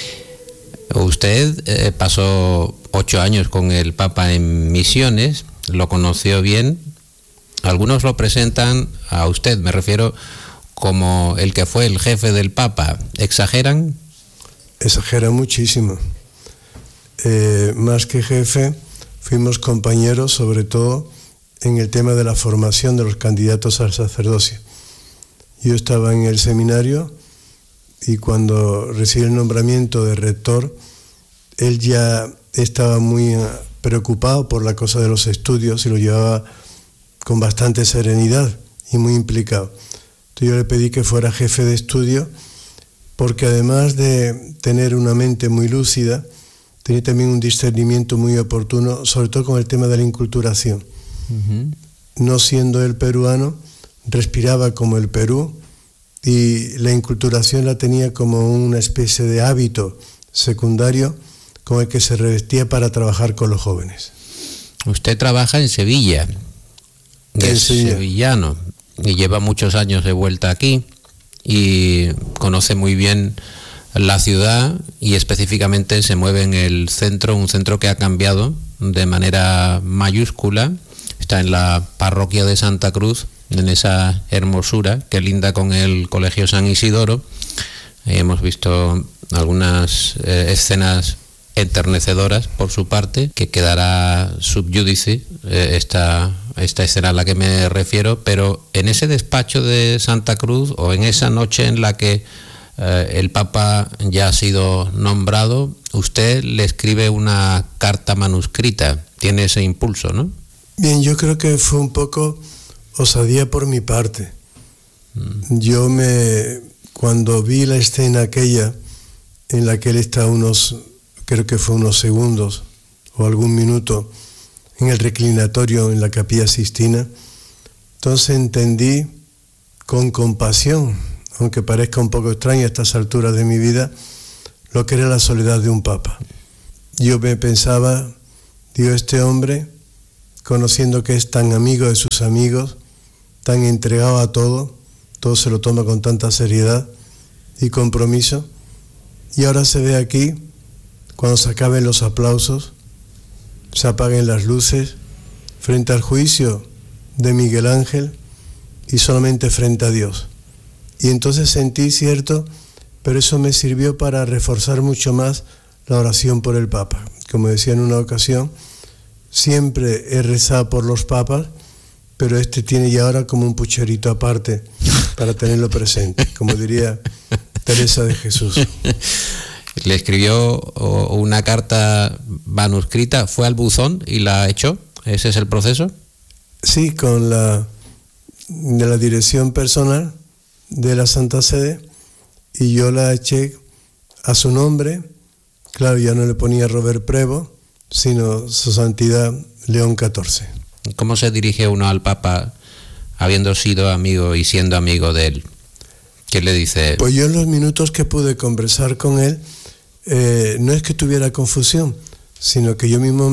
Usted pasó 8 años con el Papa en Misiones, lo conoció bien Algunos lo presentan a usted, me refiero, como el que fue el jefe del Papa. ¿Exageran? Exageran muchísimo. Más que jefe, fuimos compañeros, sobre todo en el tema de la formación de los candidatos al sacerdocio. Yo estaba en el seminario y cuando recibí el nombramiento de rector, él ya estaba muy preocupado por la cosa de los estudios y lo llevaba con bastante serenidad y muy implicado. Entonces yo le pedí que fuera jefe de estudio porque además de tener una mente muy lúcida, tenía también un discernimiento muy oportuno, sobre todo con el tema de la inculturación. No siendo él peruano, respiraba como el Perú y la inculturación la tenía como una especie de hábito secundario con el que se revestía para trabajar con los jóvenes. Usted trabaja en Sevilla, es sevillano y lleva muchos años de vuelta aquí y conoce muy bien la ciudad y específicamente se mueve en el centro, un centro que ha cambiado de manera mayúscula. Está en la parroquia de Santa Cruz, en esa hermosura que linda con el Colegio San Isidoro. Hemos visto algunas escenas enternecedoras por su parte, que quedará sub judice esta escena a la que me refiero, pero en ese despacho de Santa Cruz o en esa noche en la que el Papa ya ha sido nombrado, usted le escribe una carta manuscrita, tiene ese impulso, ¿no? Bien, yo creo que fue un poco osadía por mi parte. Cuando vi la escena aquella en la que él está creo que fue unos segundos o algún minuto en el reclinatorio en la Capilla Sixtina, entonces entendí con compasión, aunque parezca un poco extraño a estas alturas de mi vida, lo que era la soledad de un papa. Yo me pensaba, digo, este hombre, conociendo que es tan amigo de sus amigos, tan entregado a todo se lo toma con tanta seriedad y compromiso, y ahora se ve aquí, cuando se acaben los aplausos, se apaguen las luces, frente al juicio de Miguel Ángel y solamente frente a Dios. Y entonces sentí cierto, pero eso me sirvió para reforzar mucho más la oración por el Papa. Como decía en una ocasión, siempre he rezado por los papas, pero este tiene ya ahora como un pucherito aparte para tenerlo presente, como diría Teresa de Jesús. Le escribió una carta manuscrita, fue al buzón y la echó. ¿Ese es el proceso? Sí, con de la dirección personal de la Santa Sede, y yo la eché a su nombre. Claro, ya no le ponía Robert Prevo, sino Su Santidad León XIV. ¿Cómo se dirige uno al Papa habiendo sido amigo y siendo amigo de él? ¿Qué le dice? Pues yo en los minutos que pude conversar con él, no es que tuviera confusión, sino que yo mismo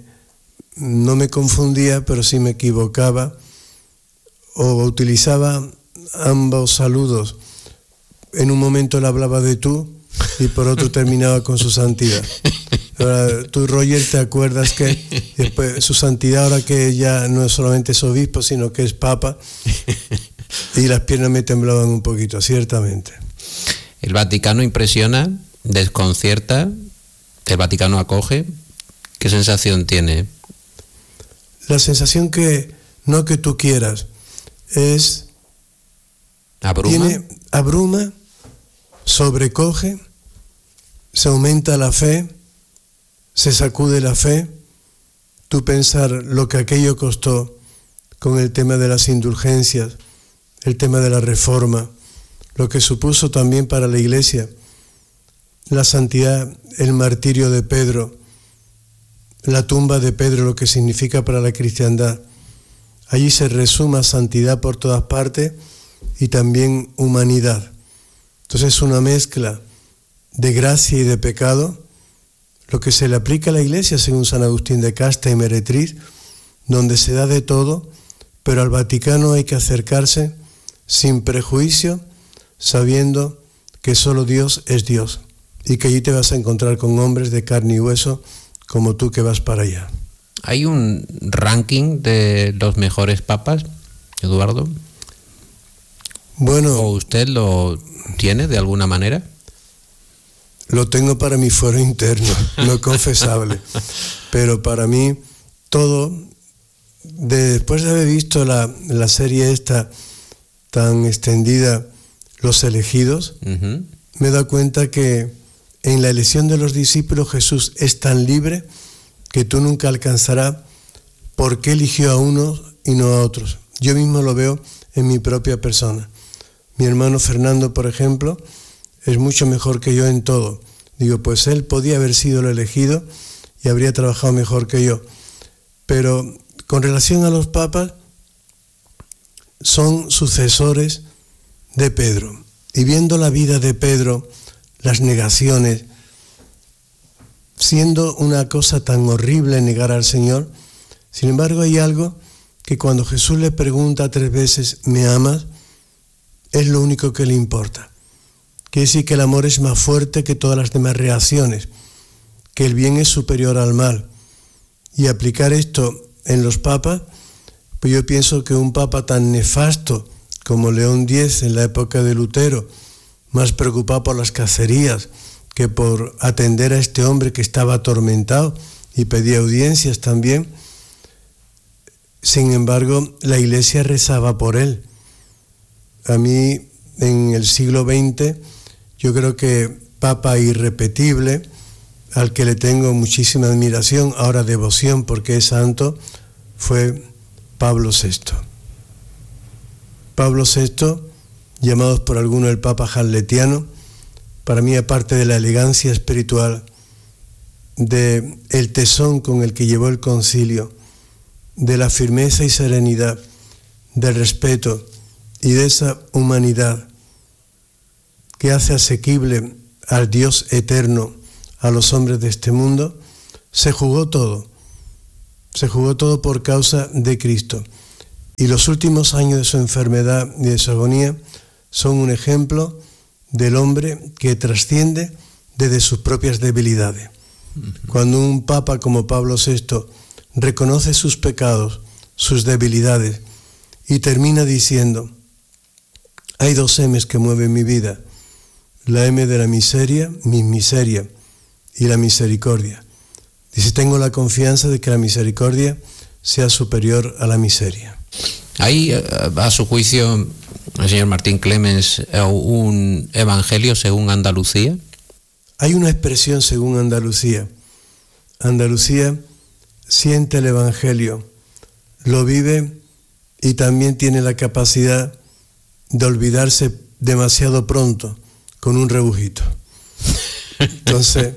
no me confundía, pero sí me equivocaba o utilizaba ambos saludos. En un momento él hablaba de tú y por otro terminaba con su santidad. Ahora, tú, Roger, te acuerdas que después su santidad, ahora que ya no solamente es obispo, sino que es papa, y las piernas me temblaban un poquito, ciertamente. El Vaticano impresiona, desconcierta, el Vaticano acoge. ¿Qué sensación tiene? La sensación que tú quieras es... ¿Abruma? Abruma, sobrecoge, se aumenta la fe, se sacude la fe. Tú pensar lo que aquello costó con el tema de las indulgencias, el tema de la reforma, lo que supuso también para la Iglesia, la santidad, el martirio de Pedro, la tumba de Pedro, lo que significa para la cristiandad. Allí se resuma santidad por todas partes y también humanidad. Entonces es una mezcla de gracia y de pecado, lo que se le aplica a la Iglesia según San Agustín de Casta y Meretriz, donde se da de todo, pero al Vaticano hay que acercarse sin prejuicio, sabiendo que solo Dios es Dios y que allí te vas a encontrar con hombres de carne y hueso como tú que vas para allá. ¿Hay un ranking de los mejores papas? Eduardo. Bueno. ¿O usted lo tiene de alguna manera? Lo tengo para mi fuero interno, no confesable. Pero para mí, todo, después de haber visto la serie esta tan extendida, Los Elegidos, me he dado cuenta que en la elección de los discípulos Jesús es tan libre que tú nunca alcanzarás por qué eligió a unos y no a otros. Yo mismo lo veo en mi propia persona. Mi hermano Fernando, por ejemplo, es mucho mejor que yo en todo. Digo, pues él podía haber sido el elegido y habría trabajado mejor que yo. Pero con relación a los papas, son sucesores de Pedro. Y viendo la vida de Pedro, las negaciones, siendo una cosa tan horrible negar al Señor, sin embargo hay algo que cuando Jesús le pregunta 3 veces, ¿me amas?, es lo único que le importa. Quiere decir que el amor es más fuerte que todas las demás reacciones, que el bien es superior al mal. Y aplicar esto en los papas, pues yo pienso que un papa tan nefasto como León X en la época de Lutero, más preocupado por las cacerías que por atender a este hombre que estaba atormentado y pedía audiencias también, sin embargo la Iglesia rezaba por él. A mí, en el siglo XX, yo creo que papa irrepetible, al que le tengo muchísima admiración, ahora devoción porque es santo, fue Pablo VI. Pablo VI, llamados por algunos el Papa Hamletiano, para mí, aparte de la elegancia espiritual, de el tesón con el que llevó el concilio, de la firmeza y serenidad, del respeto y de esa humanidad que hace asequible al Dios eterno a los hombres de este mundo, se jugó todo por causa de Cristo. Y los últimos años de su enfermedad y de su agonía son un ejemplo del hombre que trasciende desde sus propias debilidades. Cuando un papa como Pablo VI reconoce sus pecados, sus debilidades, y termina diciendo, hay 2 M's que mueven mi vida, la M de la miseria, mi miseria, y la misericordia. Dice, tengo la confianza de que la misericordia sea superior a la miseria. ¿Hay, a su juicio, el señor Martín Clemens, un evangelio según Andalucía? Hay una expresión según Andalucía. Andalucía siente el evangelio, lo vive y también tiene la capacidad de olvidarse demasiado pronto con un rebujito. Entonces,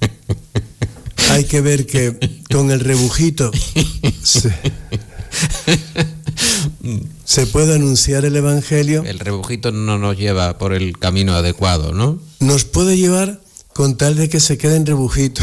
hay que ver que con el rebujito se puede anunciar el evangelio. El rebujito no nos lleva por el camino adecuado, ¿no? Nos puede llevar con tal de que se quede en rebujito.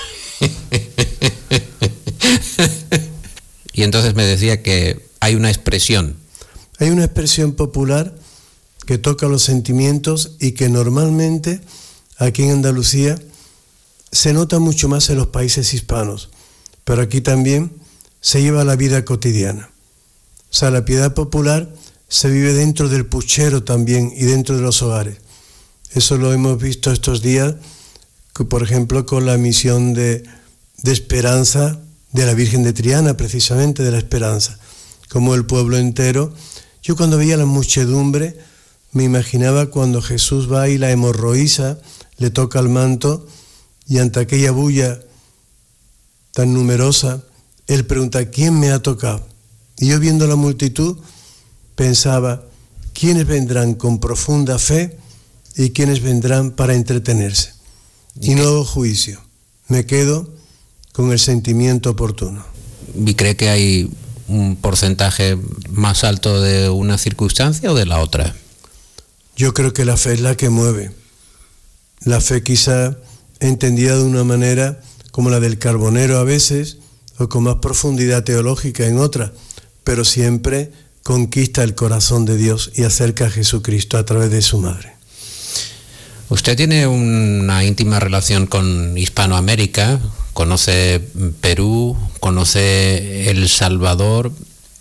Y entonces me decía que hay una expresión. Hay una expresión popular que toca los sentimientos y que normalmente aquí en Andalucía se nota mucho más en los países hispanos, pero aquí también se lleva a la vida cotidiana. O sea, la piedad popular se vive dentro del puchero también y dentro de los hogares. Eso lo hemos visto estos días, por ejemplo, con la misión de esperanza de la Virgen de Triana, precisamente de la esperanza. Como el pueblo entero, yo cuando veía la muchedumbre, me imaginaba cuando Jesús va y la hemorroísa le toca el manto y ante aquella bulla tan numerosa, él pregunta, ¿quién me ha tocado? Y yo viendo la multitud pensaba, ¿quiénes vendrán con profunda fe y quiénes vendrán para entretenerse? Y no hago juicio, me quedo con el sentimiento oportuno. ¿Y cree que hay un porcentaje más alto de una circunstancia o de la otra? Yo creo que la fe es la que mueve. La fe quizá entendida de una manera como la del carbonero a veces, o con más profundidad teológica en otra, pero siempre conquista el corazón de Dios y acerca a Jesucristo a través de su madre. Usted tiene una íntima relación con Hispanoamérica, conoce Perú, conoce El Salvador.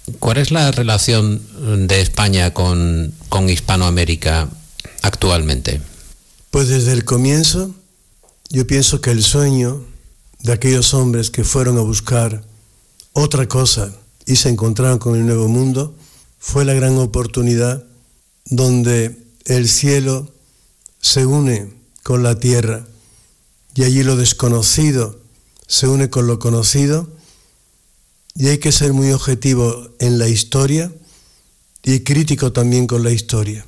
¿Cuál es la relación de España con Hispanoamérica actualmente? Pues desde el comienzo, yo pienso que el sueño de aquellos hombres que fueron a buscar otra cosa y se encontraron con el Nuevo Mundo fue la gran oportunidad donde el cielo se une con la tierra y allí lo desconocido se une con lo conocido, y hay que ser muy objetivo en la historia y crítico también con la historia.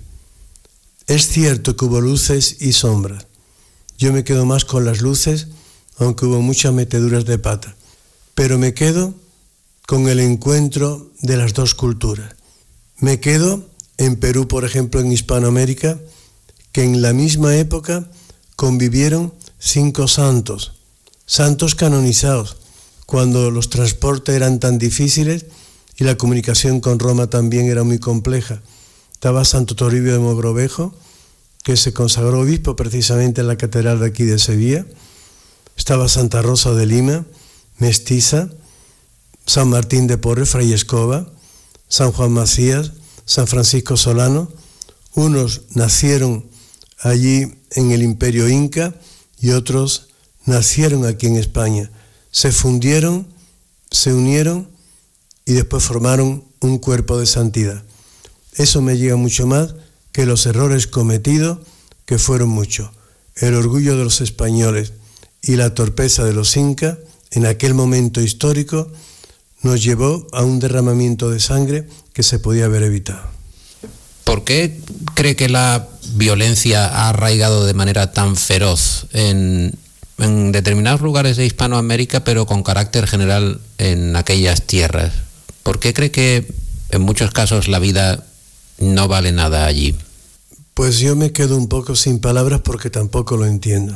Es cierto que hubo luces y sombras. Yo me quedo más con las luces, aunque hubo muchas meteduras de pata, pero me quedo con el encuentro de las dos culturas. Me quedo en Perú, por ejemplo, en Hispanoamérica, que en la misma época convivieron 5 santos canonizados, cuando los transportes eran tan difíciles y la comunicación con Roma también era muy compleja. Estaba Santo Toribio de Mogrovejo, que se consagró obispo precisamente en la catedral de aquí de Sevilla. Estaba Santa Rosa de Lima, mestiza, San Martín de Porres, Fray Escoba, San Juan Macías, San Francisco Solano. Unos nacieron allí en el Imperio Inca y otros nacieron aquí en España. Se fundieron, se unieron y después formaron un cuerpo de santidad. Eso me llega mucho más que los errores cometidos, que fueron muchos. El orgullo de los españoles y la torpeza de los incas en aquel momento histórico nos llevó a un derramamiento de sangre que se podía haber evitado. ¿Por qué cree que la violencia ha arraigado de manera tan feroz en determinados lugares de Hispanoamérica, pero con carácter general en aquellas tierras? ¿Por qué cree que en muchos casos la vida no vale nada allí? Pues yo me quedo un poco sin palabras porque tampoco lo entiendo.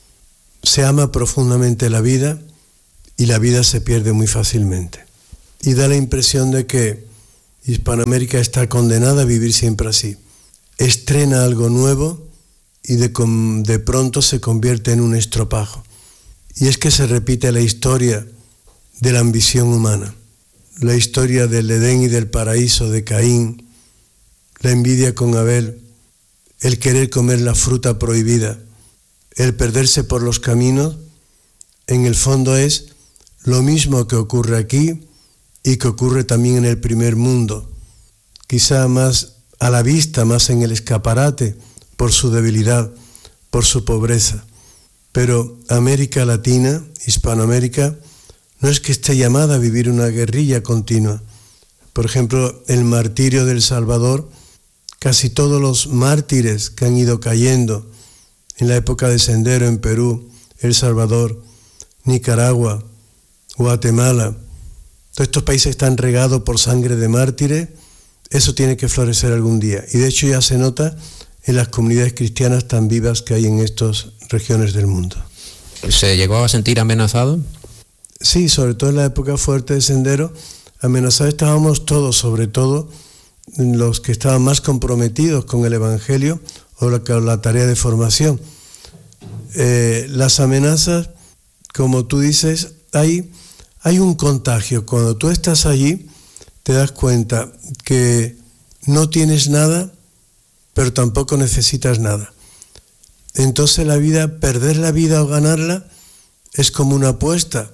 Se ama profundamente la vida y la vida se pierde muy fácilmente. Y da la impresión de que Hispanoamérica está condenada a vivir siempre así. Estrena algo nuevo y de pronto se convierte en un estropajo. Y es que se repite la historia de la ambición humana, la historia del Edén y del paraíso de Caín, la envidia con Abel, el querer comer la fruta prohibida, el perderse por los caminos. En el fondo es lo mismo que ocurre aquí y que ocurre también en el primer mundo, quizá más a la vista, más en el escaparate, por su debilidad, por su pobreza. Pero América Latina, Hispanoamérica, no es que esté llamada a vivir una guerrilla continua. Por ejemplo, el martirio del Salvador, casi todos los mártires que han ido cayendo en la época de Sendero en Perú, El Salvador, Nicaragua, Guatemala, todos estos países están regados por sangre de mártires. Eso tiene que florecer algún día. Y de hecho ya se nota en las comunidades cristianas tan vivas que hay en estas regiones del mundo. ¿Se llegó a sentir amenazado? Sí, sobre todo en la época fuerte de Sendero, amenazados estábamos todos, sobre todo los que estaban más comprometidos con el Evangelio o la tarea de formación. Las amenazas, como tú dices, hay un contagio. Cuando tú estás allí, te das cuenta que no tienes nada, pero tampoco necesitas nada. Entonces la vida, perder la vida o ganarla, es como una apuesta.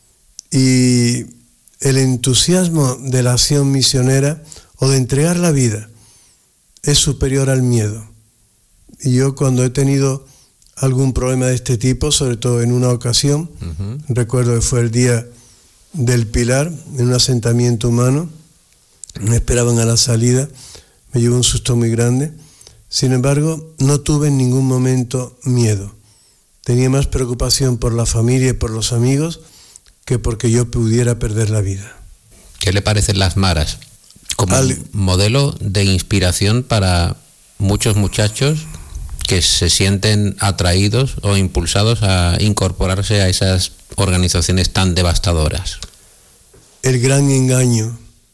Y el entusiasmo de la acción misionera o de entregar la vida es superior al miedo. Y yo cuando he tenido algún problema de este tipo, sobre todo en una ocasión, recuerdo que fue el día del Pilar, en un asentamiento humano, me esperaban a la salida, me llevó un susto muy grande. Sin embargo, no tuve en ningún momento miedo. Tenía más preocupación por la familia y por los amigos que porque yo pudiera perder la vida. ¿Qué le parecen las maras? Como modelo de inspiración para muchos muchachos que se sienten atraídos o impulsados a incorporarse a esas organizaciones tan devastadoras. El gran engaño,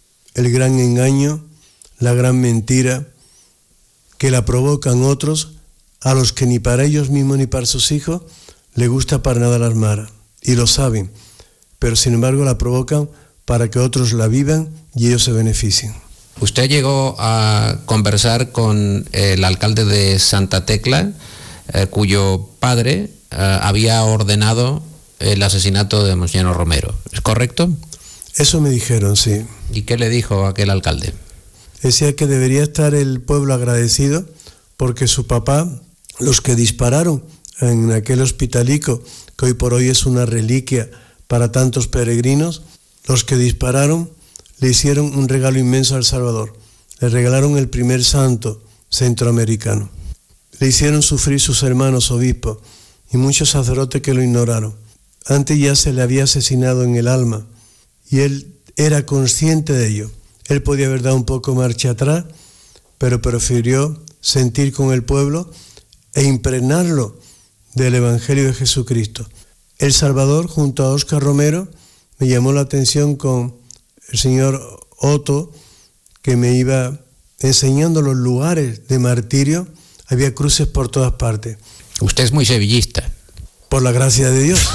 la gran mentira que la provocan otros, a los que ni para ellos mismos ni para sus hijos le gusta para nada las maras, y lo saben, pero sin embargo la provocan para que otros la vivan y ellos se beneficien. Usted llegó a conversar con el alcalde de Santa Tecla, cuyo padre había ordenado el asesinato de Monseñor Romero. ¿Es correcto? Eso me dijeron, sí. ¿Y qué le dijo aquel alcalde? Decía que debería estar el pueblo agradecido porque su papá, los que dispararon en aquel hospitalico, que hoy por hoy es una reliquia para tantos peregrinos, los que dispararon le hicieron un regalo inmenso al Salvador. Le regalaron el primer santo centroamericano. Le hicieron sufrir sus hermanos obispos y muchos sacerdotes que lo ignoraron. Antes ya se le había asesinado en el alma y él era consciente de ello. Él podía haber dado un poco marcha atrás, pero prefirió sentir con el pueblo e impregnarlo del Evangelio de Jesucristo. El Salvador, junto a Óscar Romero, me llamó la atención con el señor Otto, que me iba enseñando los lugares de martirio. Había cruces por todas partes. Usted es muy sevillista. Por la gracia de Dios.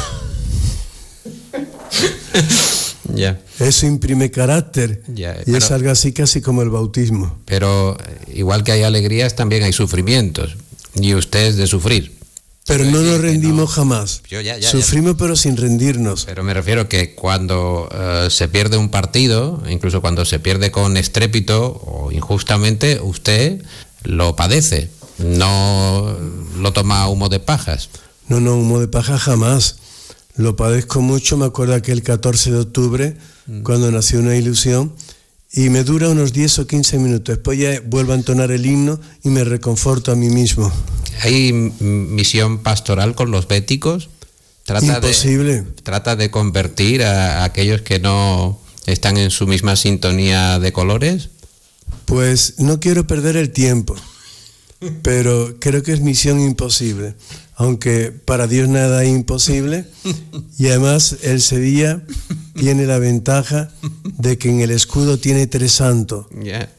Ya. Eso imprime carácter, y es algo así casi como el bautismo. Pero igual que hay alegrías, también hay sufrimientos, y usted es de sufrir. Pero no nos rendimos jamás. Sufrimos pero sin rendirnos. Pero me refiero que cuando se pierde un partido, incluso cuando se pierde con estrépito o injustamente, usted lo padece, no lo toma a humo de pajas. No, humo de paja jamás. Lo padezco mucho. Me acuerdo aquel 14 de octubre, cuando nació una ilusión, y me dura unos 10 o 15 minutos. Después ya vuelvo a entonar el himno y me reconforto a mí mismo. ¿Hay misión pastoral con los béticos? Imposible. ¿Trata de convertir a aquellos que no están en su misma sintonía de colores? Pues no quiero perder el tiempo, pero creo que es misión imposible. Aunque para Dios nada es imposible, y además el Sevilla tiene la ventaja de que en el escudo tiene 3 santos.